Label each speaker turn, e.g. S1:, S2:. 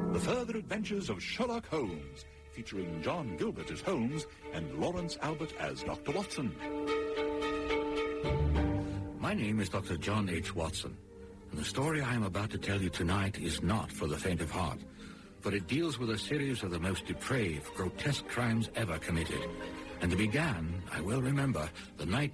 S1: The Further Adventures of Sherlock Holmes, featuring John Gilbert as Holmes and Lawrence Albert as Dr. Watson.
S2: My name is Dr. John H. Watson, and the story I am about to tell you tonight is not for the faint of heart, for it deals with a series of the most depraved, grotesque crimes ever committed. And it began, I well remember, the night